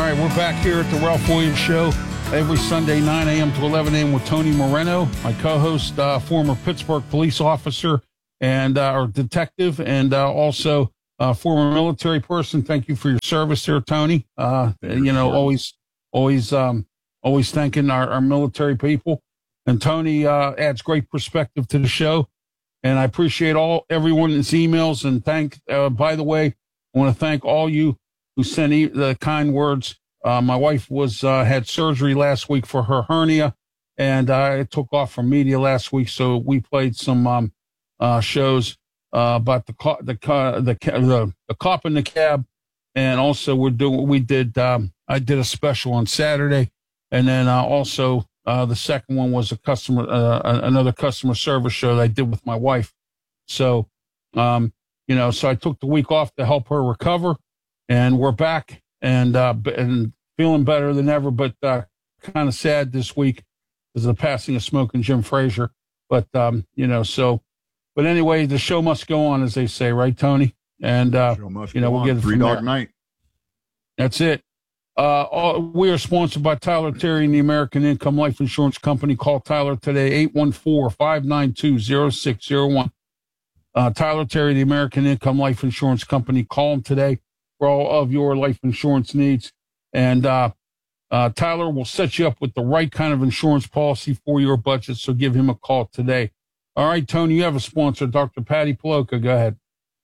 right, we're back here at the Ralph Williams Show every Sunday, 9 a.m. to 11 a.m. with Tony Moreno, my co-host, former Pittsburgh police officer and or detective, and also former military person. Thank you for your service there, Tony. Always thanking our military people. And Tony adds great perspective to the show. And I appreciate everyone's emails. And by the way, I want to thank all you who sent the kind words. My wife had surgery last week for her hernia, and I took off from media last week. So we played some shows about the cop in the cab, and also I did a special on Saturday, and then also the second one was another customer service show that I did with my wife. So so I took the week off to help her recover, and we're back and feeling better than ever, but kind of sad this week is the passing of Smoking Jim Frazier. But but anyway, the show must go on, as they say, right, Tony? And we'll get it from there. Night. That's it. We are sponsored by Tyler Terry and the American Income Life Insurance Company. Call Tyler today, 814-592-0601. Tyler Terry, the American Income Life Insurance Company. Call him today for all of your life insurance needs. And Tyler will set you up with the right kind of insurance policy for your budget, so give him a call today. All right, Tony, you have a sponsor, Dr. Patty Paloka. Go ahead.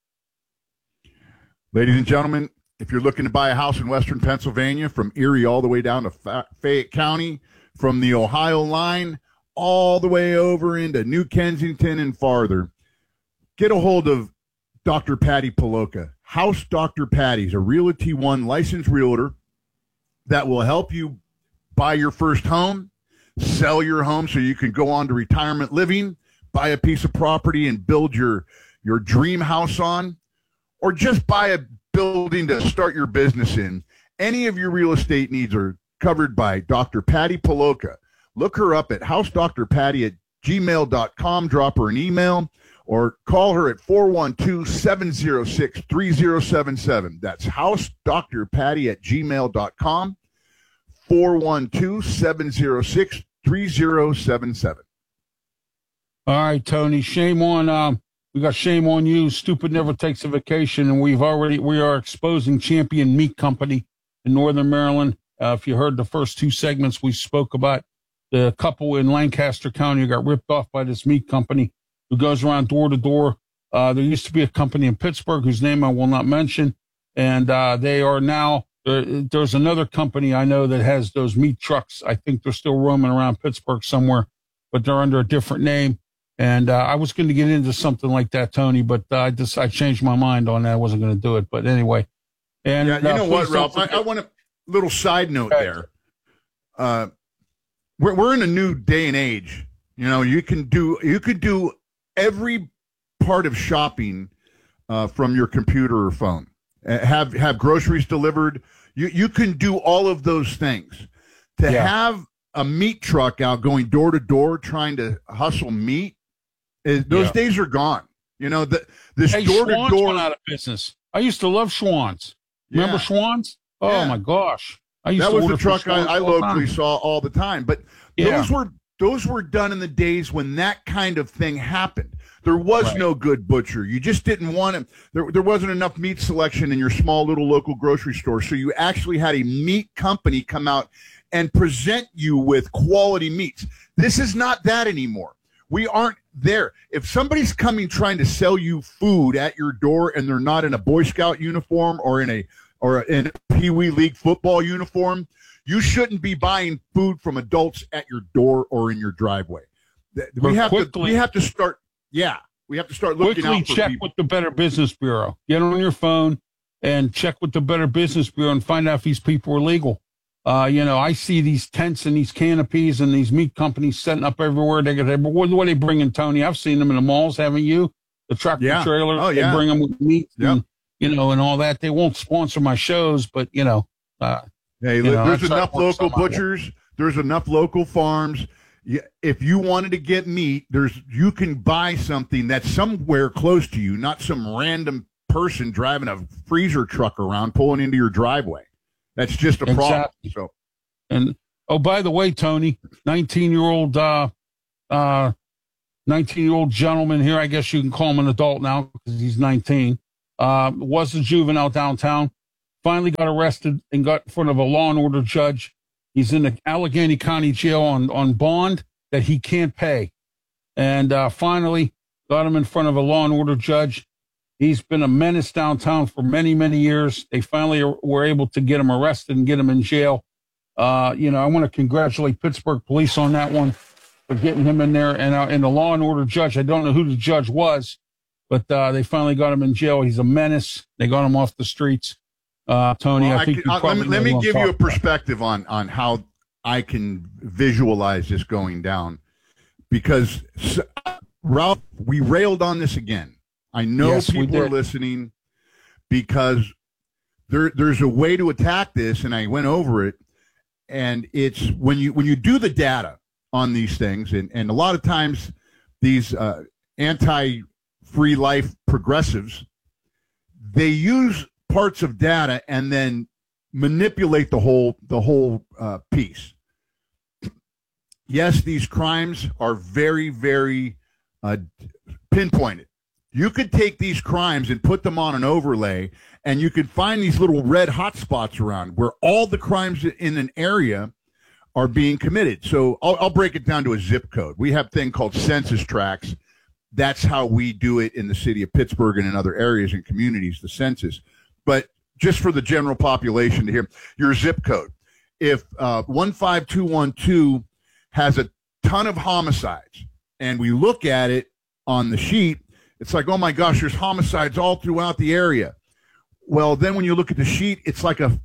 Ladies and gentlemen, if you're looking to buy a house in western Pennsylvania, from Erie all the way down to Fayette County, from the Ohio line all the way over into New Kensington and farther, get a hold of Dr. Patty Paloka. House Dr. Patty's a Realty One licensed realtor that will help you buy your first home, sell your home so you can go on to retirement living, buy a piece of property and build your dream house on, or just buy a building to start your business in. Any of your real estate needs are covered by Dr. Patty Paloka. Look her up at housedrpatty@gmail.com. Drop her an email or call her at 412-706-3077. That's housedrpatty@gmail.com, 412-706-3077. All right, Tony, shame on you. Stupid never takes a vacation, and we are exposing Champion Meat Company in Northern Maryland. If you heard the first two segments, we spoke about the couple in Lancaster County who got ripped off by this meat company who goes around door to door. There used to be a company in Pittsburgh whose name I will not mention, and they are now there's another company I know that has those meat trucks. I think they're still roaming around Pittsburgh somewhere, but they're under a different name. And I was going to get into something like that, Tony, but I changed my mind on that. I wasn't going to do it. But anyway. And you know what, Ralph? I want a little side note there. We're in a new day and age. You can do every part of shopping from your computer or phone. Have groceries delivered. You can do all of those things. To have a meat truck out going door to door trying to hustle meat, those days are gone. This door to door went out of business. I used to love Schwann's. Remember Schwann's? Oh my gosh! That was the truck I locally saw all the time. But those were done in the days when that kind of thing happened. There was no good butcher. You just didn't want him. There wasn't enough meat selection in your small little local grocery store. So you actually had a meat company come out and present you with quality meats. This is not that anymore. We aren't there. If somebody's coming trying to sell you food at your door and they're not in a Boy Scout uniform or in a Pee Wee League football uniform, you shouldn't be buying food from adults at your door or in your driveway. We have to start looking out for check people. With the Better Business Bureau. Get on your phone and check with the Better Business Bureau and find out if these people are legal. I see these tents and these canopies and these meat companies setting up everywhere. What are they bringing, Tony? I've seen them in the malls, haven't you? The tractor trailers, they bring them with meat and all that. They won't sponsor my shows, but, there's enough local butchers. There's enough local farms. If you wanted to get meat, you can buy something that's somewhere close to you, not some random person driving a freezer truck around pulling into your driveway. That's just a problem. So, and oh, by the way, Tony, 19-year-old 19-year-old gentleman here, I guess you can call him an adult now because he's 19, was a juvenile downtown, finally got arrested and got in front of a law and order judge. He's in the Allegheny County Jail on bond that he can't pay. And finally got him in front of a law and order judge. He's been a menace downtown for many, many years. They finally were able to get him arrested and get him in jail. I want to congratulate Pittsburgh police on that one for getting him in there. And the law and order judge, I don't know who the judge was, but they finally got him in jail. He's a menace. They got him off the streets. Tony, well, I think let me give you a perspective on how I can visualize this going down, because Ralph, we railed on this again. I know people are listening, because there's a way to attack this, and I went over it. And it's when you do the data on these things, and a lot of times these anti-free life progressives, they use parts of data and then manipulate the whole piece. Yes, these crimes are very, very pinpointed. You could take these crimes and put them on an overlay, and you could find these little red hot spots around where all the crimes in an area are being committed. So I'll break it down to a zip code. We have a thing called census tracts. That's how we do it in the city of Pittsburgh and in other areas and communities, the census. But just for the general population to hear, your zip code. If 15212 has a ton of homicides, and we look at it on the sheet, it's like, oh my gosh, there's homicides all throughout the area. Well, then when you look at the sheet, it's like a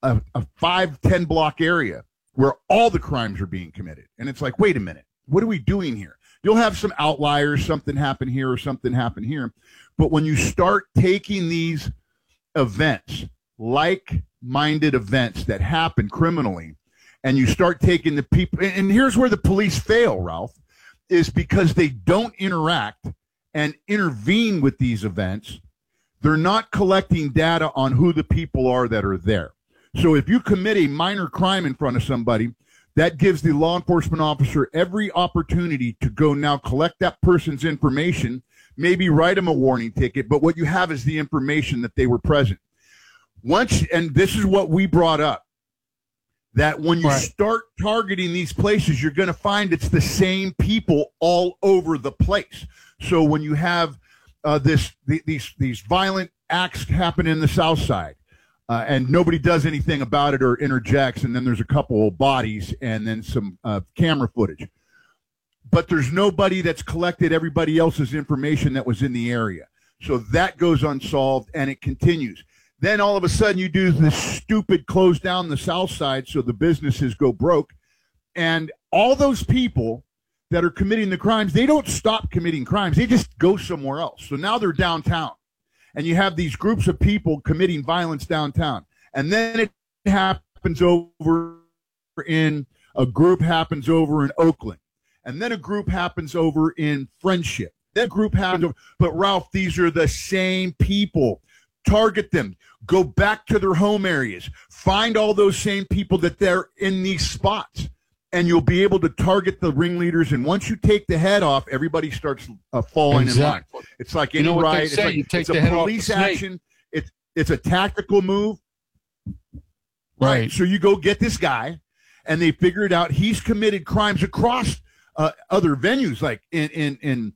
5-10 block area where all the crimes are being committed. And it's like, wait a minute, what are we doing here? You'll have some outliers, something happen here or something happen here. But when you start taking these events, like-minded events that happen criminally, and you start taking the people, and here's where the police fail, Ralph, is because they don't interact and intervene with these events. They're not collecting data on who the people are that are there. So if you commit a minor crime in front of somebody, that gives the law enforcement officer every opportunity to go now collect that person's information, maybe write them a warning ticket, but what you have is the information that they were present. And this is what we brought up, that when you start targeting these places, you're going to find it's the same people all over the place. So when you have these violent acts happen in the South Side, and nobody does anything about it or interjects, and then there's a couple of bodies and then some camera footage, but there's nobody that's collected everybody else's information that was in the area. So that goes unsolved, and it continues. Then all of a sudden you do this stupid close down the South Side so the businesses go broke, and all those people that are committing the crimes, they don't stop committing crimes. They just go somewhere else. So now they're downtown. And you have these groups of people committing violence downtown. And then it happens over a group happens over in Oakland. And then a group happens over in Friendship. Then a group happens over, but Ralph, these are the same people. Target them. Go back to their home areas. Find all those same people that they're in these spots. And you'll be able to target the ringleaders. And once you take the head off, everybody starts falling in line. It's like any riot. It's a police action. It's a tactical move. Right. So you go get this guy, and they figure it out. He's committed crimes across other venues, like in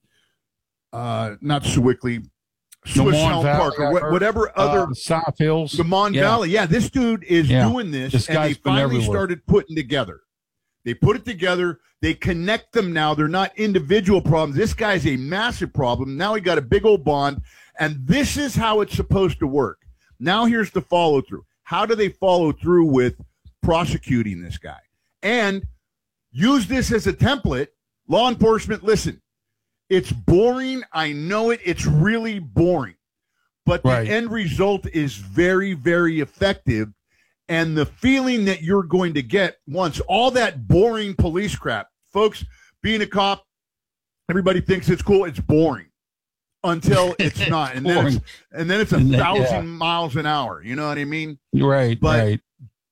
not Sewickley, Swiss Elm Park, or whatever other South Hills, the Mon Valley. Yeah, this dude is doing this, and they finally started putting together. They put it together. They connect them now. They're not individual problems. This guy's a massive problem. Now he got a big old bond, and this is how it's supposed to work. Now here's the follow-through. How do they follow through with prosecuting this guy? And use this as a template. Law enforcement, listen, it's boring. I know it. It's really boring. But the end result is very, very effective. And the feeling that you're going to get once all that boring police crap, folks, being a cop, everybody thinks it's cool. It's boring until it's not. And then it's 1,000 miles an hour. You know what I mean? Right. But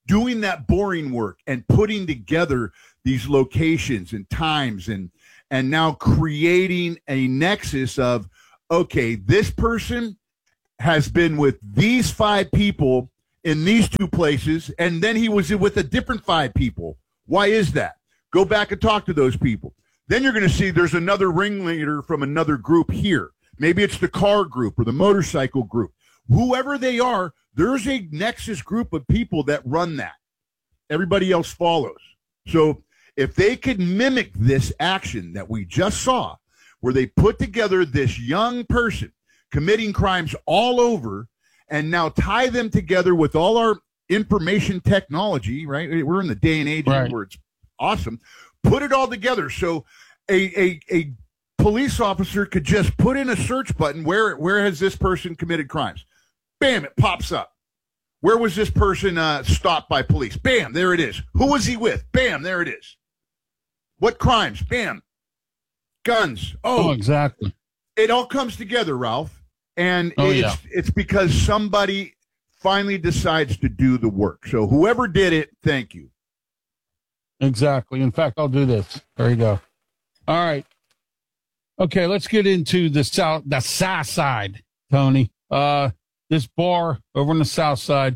doing that boring work and putting together these locations and times and now creating a nexus of, okay, this person has been with these 5 people in these 2 places, and then he was with a different 5 people. Why is that? Go back and talk to those people. Then you're going to see there's another ringleader from another group here. Maybe it's the car group or the motorcycle group. Whoever they are, there's a nexus group of people that run that. Everybody else follows. So if they could mimic this action that we just saw, where they put together this young person committing crimes all over and now tie them together with all our information technology, right? We're in the day and age where it's awesome. Put it all together. So a police officer could just put in a search button, where has this person committed crimes? Bam, it pops up. Where was this person stopped by police? Bam, there it is. Who was he with? Bam, there it is. What crimes? Bam. Guns. Oh, exactly. It all comes together, Ralph. And it's because somebody finally decides to do the work. So whoever did it, thank you. Exactly. In fact, I'll do this. There you go. All right. Okay, let's get into the south side, Tony. This bar over on the south side,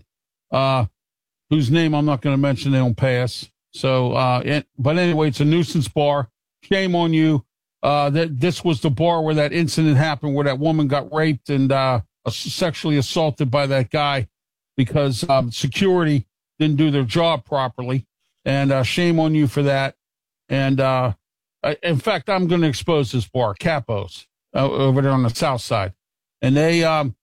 whose name I'm not going to mention, they don't pass. So, but anyway, it's a nuisance bar. Shame on you. That this was the bar where that incident happened, where that woman got raped and sexually assaulted by that guy because security didn't do their job properly. And shame on you for that. And in fact, I'm going to expose this bar, Capos, over there on the south side. And they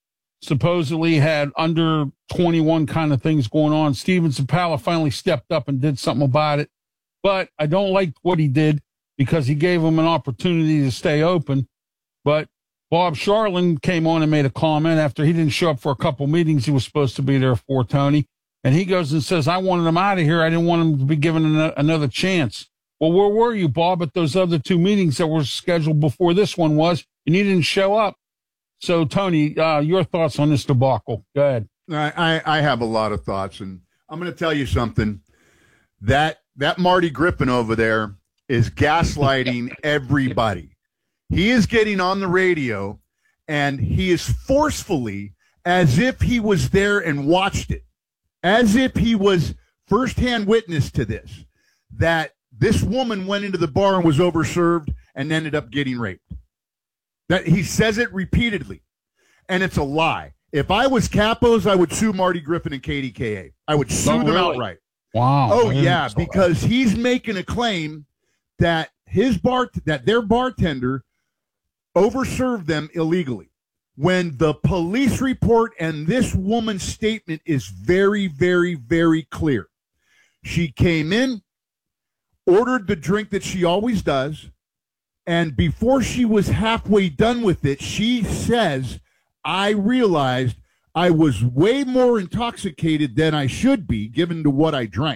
supposedly had under 21 kind of things going on. Steven Zapala finally stepped up and did something about it. But I don't like what he did, because he gave him an opportunity to stay open. But Bob Charlin came on and made a comment after he didn't show up for a couple meetings he was supposed to be there for, Tony. And he goes and says, I wanted him out of here. I didn't want him to be given another chance. Well, where were you, Bob, at those other 2 meetings that were scheduled before this one was, and you didn't show up? So, Tony, your thoughts on this debacle? Go ahead. I have a lot of thoughts, and I'm going to tell you something. That Marty Griffin over there is gaslighting everybody. He is getting on the radio, and he is forcefully, as if he was there and watched it, as if he was firsthand witness to this, that this woman went into the bar and was overserved and ended up getting raped. That he says it repeatedly, and it's a lie. If I was Capos, I would sue Marty Griffin and KDKA. I would sue them outright. Wow. Oh, yeah, because he's making a claim that their bartender overserved them illegally, when the police report and this woman's statement is very, very, very clear. She came in, ordered the drink that she always does, and before she was halfway done with it, she says, I realized I was way more intoxicated than I should be, given to what I drank.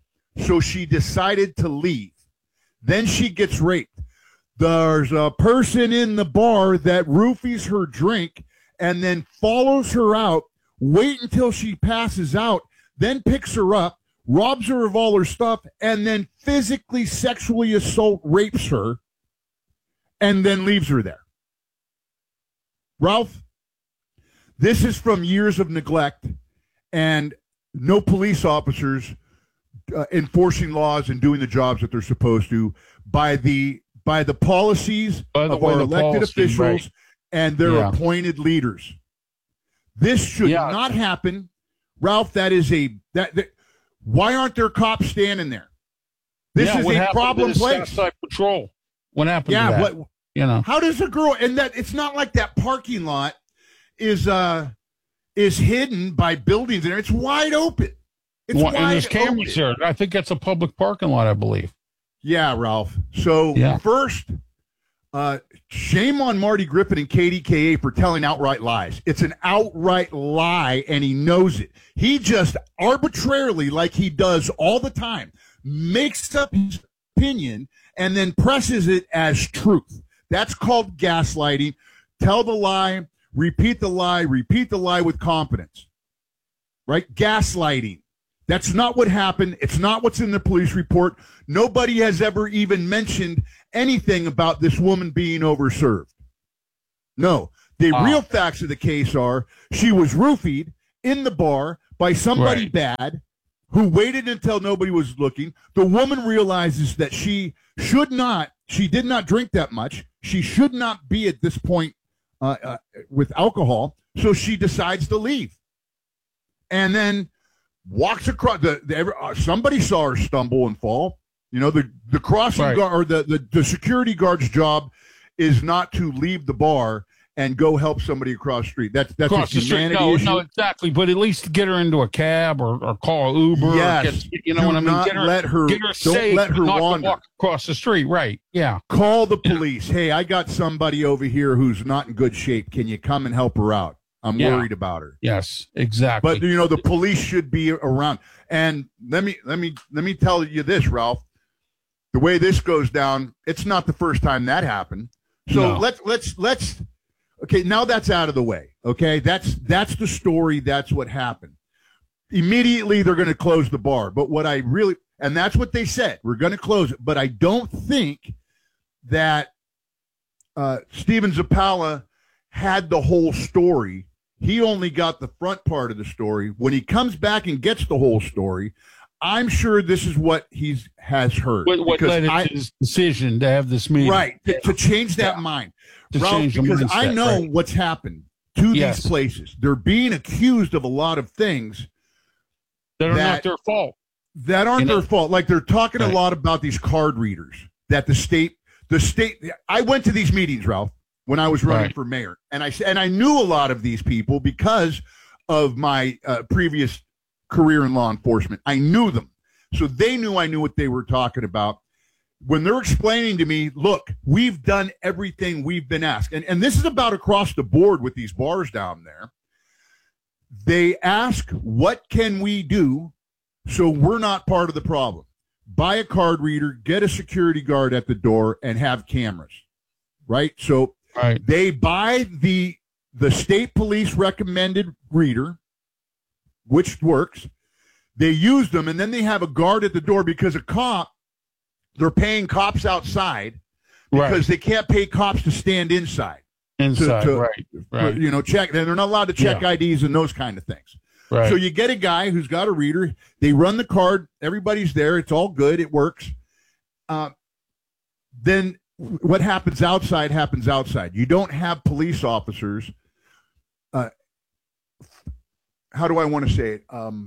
So she decided to leave. Then she gets raped. There's a person in the bar that roofies her drink and then follows her out, wait until she passes out, then picks her up, robs her of all her stuff, and then physically, sexually rapes her, and then leaves her there. Ralph, this is from years of neglect and no police officers enforcing laws and doing the jobs that they're supposed to by the policies of our elected officials and their appointed leaders. This should not happen. Ralph, why aren't there cops standing there? This is a problem place. Southside Patrol. What happened to that? How does a girl, and that it's not like that parking lot is hidden by buildings and it's wide open. And there's cameras there. I think that's a public parking lot, I believe. Yeah, Ralph. So first, shame on Marty Griffin and KDKA for telling outright lies. It's an outright lie, and he knows it. He just arbitrarily, like he does all the time, makes up his opinion and then presses it as truth. That's called gaslighting. Tell the lie, repeat the lie with confidence. Right? Gaslighting. That's not what happened. It's not what's in the police report. Nobody has ever even mentioned anything about this woman being overserved. No. The real facts of the case are she was roofied in the bar by somebody bad who waited until nobody was looking. The woman realizes that she did not drink that much. She should not be at this point with alcohol. So she decides to leave. And then walks across somebody saw her stumble and fall. The crossing guard or the security guard's job is not to leave the bar and go help somebody across the street. That's across a humanity issue. No, exactly. But at least get her into a cab or call Uber. Yes. You know what I mean? Get her safe. Don't let her wander. Walk across the street. Right. Yeah. Call the police. Hey, I got somebody over here who's not in good shape. Can you come and help her out? I'm worried about her. Yes, exactly. But the police should be around. And let me tell you this, Ralph. The way this goes down, it's not the first time that happened. So let's okay, now that's out of the way. Okay? That's the story, that's what happened. Immediately they're going to close the bar. But and that's what they said. We're going to close it. But I don't think that Steven Zappala had the whole story. He only got the front part of the story. When he comes back and gets the whole story, I'm sure this is what he has heard. What led to his decision to have this meeting. Right, to change that mind. Ralph, because I know what's happened to these places. They're being accused of a lot of things that are not their fault. That aren't their fault. Like they're talking a lot about these card readers that the state, I went to these meetings, Ralph, when I was running for mayor. And I knew a lot of these people because of my previous career in law enforcement. I knew them. So they knew I knew what they were talking about. When they're explaining to me, look, we've done everything we've been asked. And this is about across the board with these bars down there. They ask, what can we do so we're not part of the problem? Buy a card reader, get a security guard at the door, and have cameras. Right? So they buy the state police recommended reader, which works. They use them, and then they have a guard at the door because they're paying cops outside because they can't pay cops to stand inside. Check. They're not allowed to check IDs and those kind of things. Right. So you get a guy who's got a reader. They run the card. Everybody's there. It's all good. It works. Then what happens outside happens outside. You don't have police officers. How do I want to say it?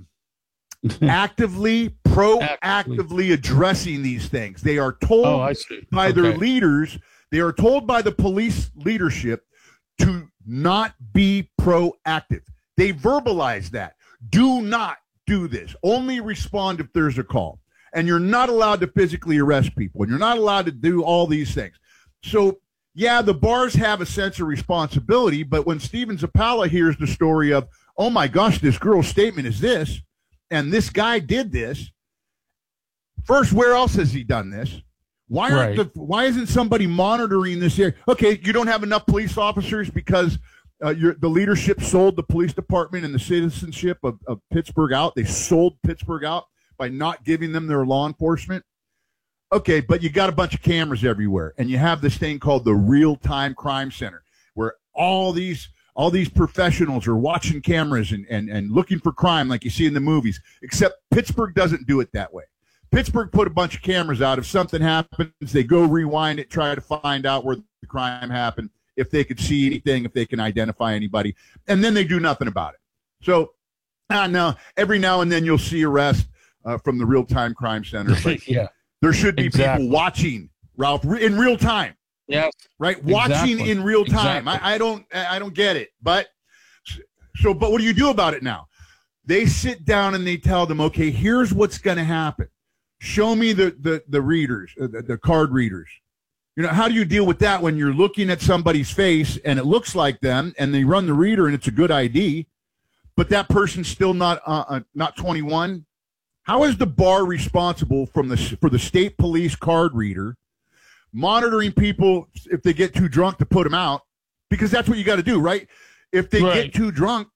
Proactively addressing these things. They are told by their leaders, they are told by the police leadership to not be proactive. They verbalize that. Do not do this. Only respond if there's a call. And you're not allowed to physically arrest people. And you're not allowed to do all these things. So, yeah, the bars have a sense of responsibility, but when Steven Zappala hears the story of, oh my gosh, this girl's statement is this, and this guy did this. First, where else has he done this? Why isn't somebody monitoring this area? Okay, you don't have enough police officers because the leadership sold the police department and the citizenship of Pittsburgh out. They sold Pittsburgh out by not giving them their law enforcement. Okay, but you got a bunch of cameras everywhere, and you have this thing called the Real-Time Crime Center, where all these professionals are watching cameras and looking for crime like you see in the movies, except Pittsburgh doesn't do it that way. Pittsburgh put a bunch of cameras out. If something happens, they go rewind it, try to find out where the crime happened, if they could see anything, if they can identify anybody, and then they do nothing about it. So now, every now and then you'll see arrests from the Real-Time Crime Center. But there should be people watching, Ralph, in real time. Yes. Right. Watching in real time. Exactly. I don't get it. But what do you do about it now? They sit down and they tell them, okay, here's what's going to happen. Show me the readers, the card readers. How do you deal with that when you're looking at somebody's face and it looks like them and they run the reader and it's a good ID, but that person's still not 21? How is the bar responsible for the state police card reader monitoring people if they get too drunk to put them out? Because that's what you got to do, right? If they get too drunk,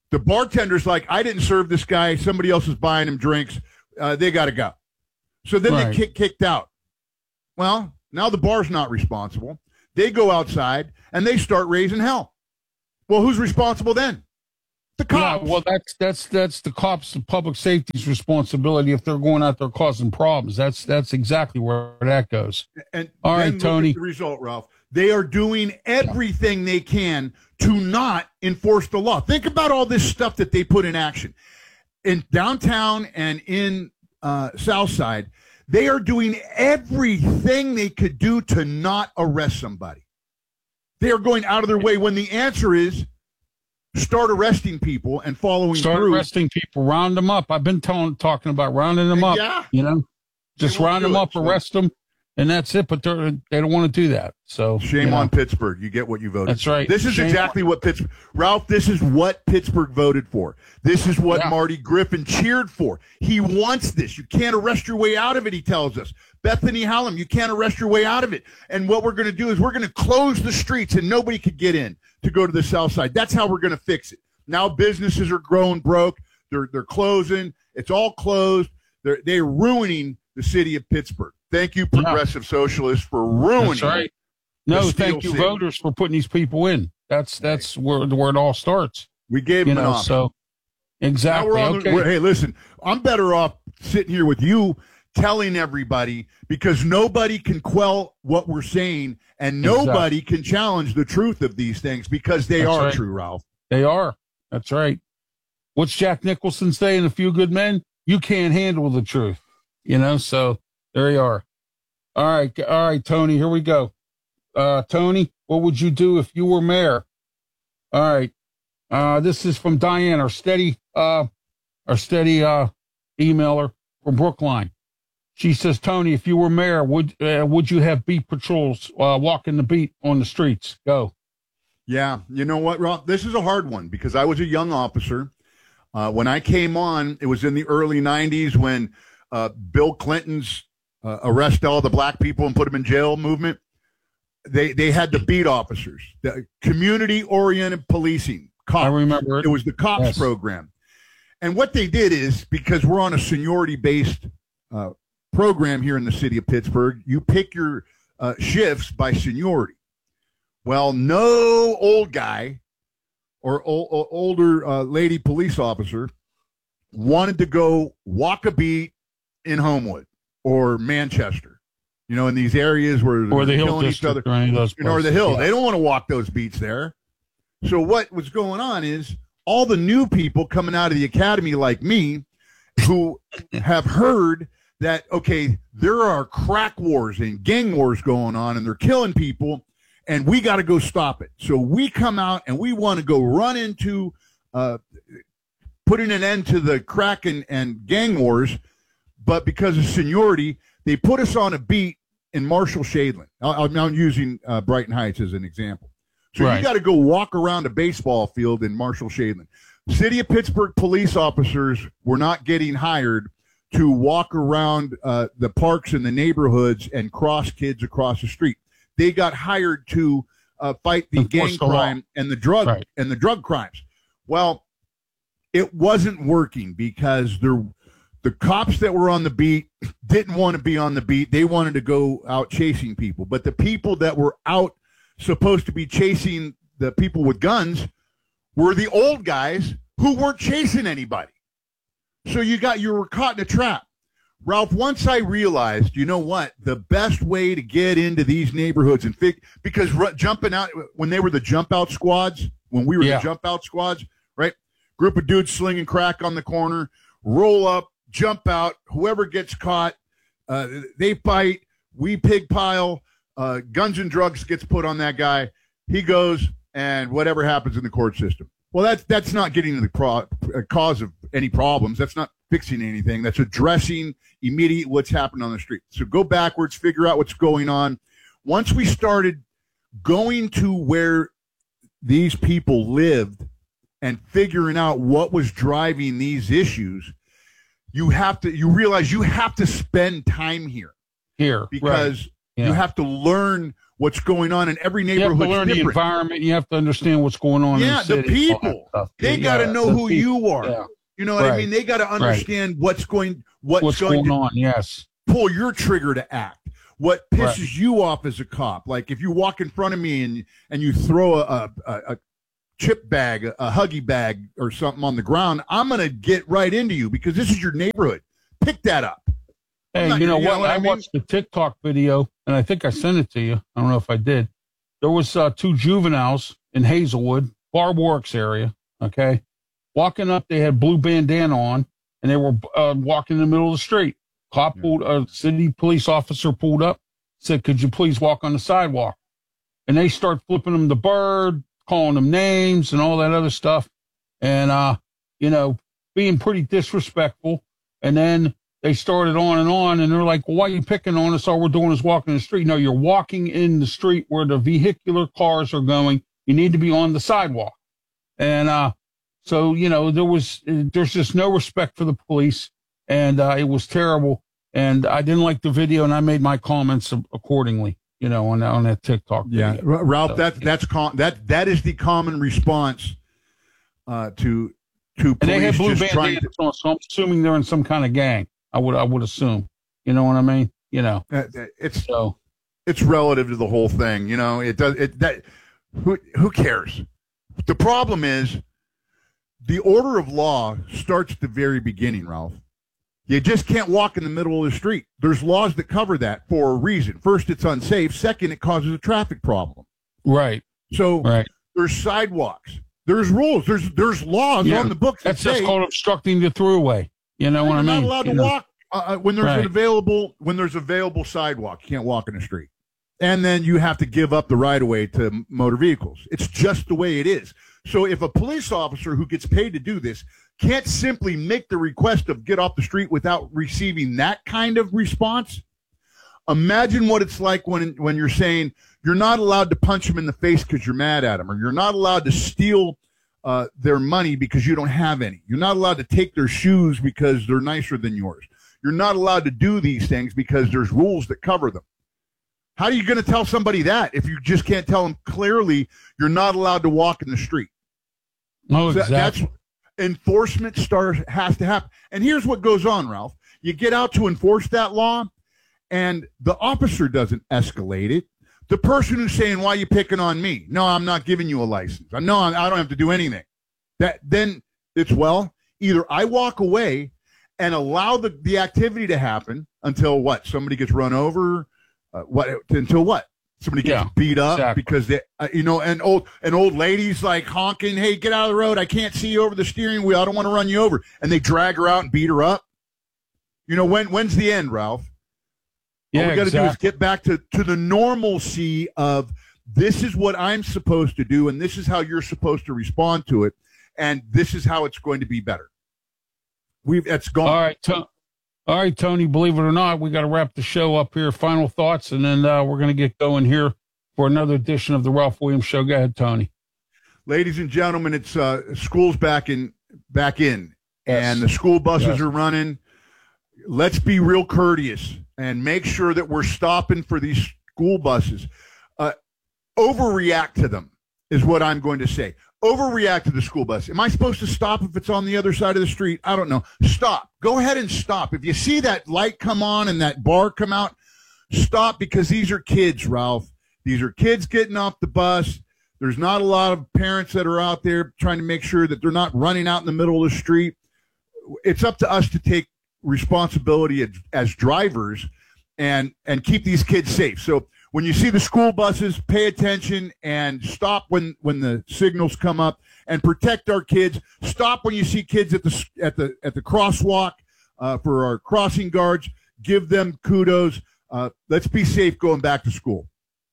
The bartender's like, I didn't serve this guy. Somebody else is buying him drinks. They got to go. So then they get kicked out. Well, now the bar's not responsible. They go outside and they start raising hell. Well, who's responsible then? The cops. Yeah, well, that's the cops, the public safety's responsibility if they're going out there causing problems. That's exactly where that goes. And all right, Tony. The result, Ralph. They are doing everything they can to not enforce the law. Think about all this stuff that they put in action in downtown and in Southside. They are doing everything they could do to not arrest somebody. They are going out of their way when the answer is start arresting people and following through. Start arresting people, round them up. I've been talking about rounding them up. Yeah. You know, just round them up, arrest them, and that's it. But they don't want to do that. So shame on Pittsburgh. You get what you voted. That's right. This is exactly what Pittsburgh. Ralph, this is what Pittsburgh voted for. This is what Marty Griffin cheered for. He wants this. You can't arrest your way out of it, he tells us. Bethany Hallam, you can't arrest your way out of it. And what we're going to do is we're going to close the streets and nobody could get in to go to the South Side. That's how we're going to fix it. Now businesses are growing broke. They're closing. It's all closed. They're ruining the city of Pittsburgh. Thank you, progressive socialists, for ruining. That's right. No, thank you, voters, for putting these people in. That's where it all starts. We gave them an option. So exactly. Hey, listen, I'm better off sitting here with you telling everybody, because nobody can quell what we're saying and nobody can challenge the truth of these things because they are true, Ralph. They are. That's right. What's Jack Nicholson say in A Few Good Men? You can't handle the truth. So there you are. All right, Tony, here we go. Tony, what would you do if you were mayor? All right. This is from Diane, our steady emailer from Brookline. She says, Tony, if you were mayor, would you have beat patrols walking the beat on the streets? Go. Yeah. You know what, Rob? This is a hard one because I was a young officer. When I came on, it was in the early 90s when Bill Clinton's arrest all the black people and put them in jail movement. They had the beat officers, the community-oriented policing. Cops. I remember it was the COPS program. And what they did is, because we're on a seniority-based program here in the city of Pittsburgh, you pick your shifts by seniority. Well, no old guy or older lady police officer wanted to go walk a beat in Homewood or Manchester, in these areas where they're killing each other, or the Hill. Yeah. They don't want to walk those beats there. So what was going on is all the new people coming out of the academy like me who have heard that, okay, there are crack wars and gang wars going on and they're killing people and we got to go stop it. So we come out and we want to go run into putting an end to the crack and gang wars. But because of seniority, they put us on a beat in Marshall Shadeland. I'm using Brighton Heights as an example. So you got to go walk around a baseball field in Marshall Shadeland. City of Pittsburgh police officers were not getting hired to walk around the parks and the neighborhoods and cross kids across the street. They got hired to fight the gang crime and the drug crimes. Well, it wasn't working because the cops that were on the beat didn't want to be on the beat. They wanted to go out chasing people. But the people that were out supposed to be chasing the people with guns were the old guys who weren't chasing anybody. So you were caught in a trap. Ralph, once I realized, you know what, the best way to get into these neighborhoods because jumping out, when they were the jump out squads, when we were the jump out squads, right? Group of dudes slinging crack on the corner, roll up, jump out, whoever gets caught, they fight, we pig pile, guns and drugs gets put on that guy, he goes, and whatever happens in the court system. Well, that's not getting to the cause of any problems. That's not fixing anything. That's addressing immediate what's happened on the street. So go backwards, figure out what's going on. Once we started going to where these people lived and figuring out what was driving these issues, you realize you have to spend time here. Because you have to learn what's going on in every neighborhood. You have to learn the environment. You have to understand what's going on. Yeah, in the city, people. They got to know who you are. Yeah. You know what I mean? They got to understand what's going on. Yes. Pull your trigger to act. What pisses you off as a cop? Like if you walk in front of me and you throw a chip bag, a Huggy bag or something on the ground, I'm going to get right into you because this is your neighborhood. Pick that up. Hey, you know what? I watched the TikTok video, and I think I sent it to you. I don't know if I did. There was 2 juveniles in Hazelwood, Barb Works area, okay? Walking up, they had blue bandana on, and they were walking in the middle of the street. City police officer pulled up, said, "Could you please walk on the sidewalk?" And they start flipping them the bird, calling them names and all that other stuff, and, being pretty disrespectful. And then they started on, and they're like, "Well, why are you picking on us? All we're doing is walking in the street." No, you're walking in the street where the vehicular cars are going. You need to be on the sidewalk. And so, there's just no respect for the police, and it was terrible. And I didn't like the video, and I made my comments accordingly, on that TikTok video. Yeah, Ralph, so, that is the common response to police. And they had blue bandanas on, so I'm assuming they're in some kind of gang. I would assume. You know what I mean? It's relative to the whole thing. Who cares? The problem is the order of law starts at the very beginning, Ralph. You just can't walk in the middle of the street. There's laws that cover that for a reason. First, it's unsafe. Second, it causes a traffic problem. Right. So there's sidewalks. There's rules. There's laws on the books. That's just called obstructing the throughway. You know what I mean? You're not allowed to walk when there's available sidewalk. You can't walk in the street. And then you have to give up the right of way to motor vehicles. It's just the way it is. So if a police officer who gets paid to do this can't simply make the request of get off the street without receiving that kind of response, imagine what it's like when you're saying you're not allowed to punch them in the face because you're mad at them, or you're not allowed to steal their money because you don't have any. You're not allowed to take their shoes because they're nicer than yours. You're not allowed to do these things because there's rules that cover them. How are you going to tell somebody that if you just can't tell them clearly you're not allowed to walk in the street? No, exactly. Enforcement has to happen. And here's what goes on, Ralph. You get out to enforce that law, and the officer doesn't escalate it. The person who's saying, "Why are you picking on me?" "No, I'm not giving you a license. No, I don't have to do anything." Then it's, either I walk away and allow the activity to happen until what? Somebody gets run over. Until what? Somebody gets beat up because they, and old ladies like honking, "Hey, get out of the road! I can't see you over the steering wheel. I don't want to run you over." And they drag her out and beat her up. When's the end, Ralph? All we got to do is get back to the normalcy of this is what I'm supposed to do, and this is how you're supposed to respond to it, and this is how it's going to be better. It's gone. All right, Tony, believe it or not, we got to wrap the show up here. Final thoughts, and then we're going to get going here for another edition of the Ralph Williams Show. Go ahead, Tony. Ladies and gentlemen, it's school's back in, and the school buses are running. Let's be real courteous and make sure that we're stopping for these school buses. Overreact to them is what I'm going to say. Overreact to the school bus. Am I supposed to stop if it's on the other side of the street? I don't know. Stop. Go ahead and stop. If you see that light come on and that bar come out, stop, because these are kids, Ralph. These are kids getting off the bus. There's not a lot of parents that are out there trying to make sure that they're not running out in the middle of the street. It's up to us to take responsibility as drivers and keep these kids safe. So when you see the school buses, pay attention and stop when the signals come up, and protect our kids. Stop when you see kids at the crosswalk for our crossing guards. Give them kudos. Let's be safe going back to school.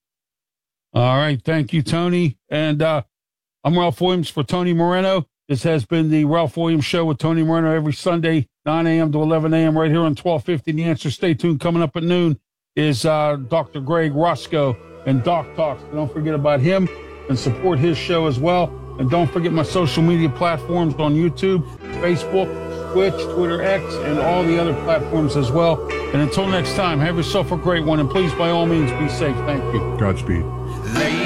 All right. Thank you, Tony. And I'm Ralph Williams for Tony Moreno. This has been the Ralph Williams Show with Tony Moreno every Sunday, 9 a.m. to 11 a.m. right here on 1250 The Answer. Stay tuned. Coming up at noon is Dr. Greg Roscoe and Doc Talks. Don't forget about him and support his show as well. And don't forget my social media platforms on YouTube, Facebook, Twitch, Twitter X, and all the other platforms as well. And until next time, have yourself a great one. And please, by all means, be safe. Thank you. Godspeed.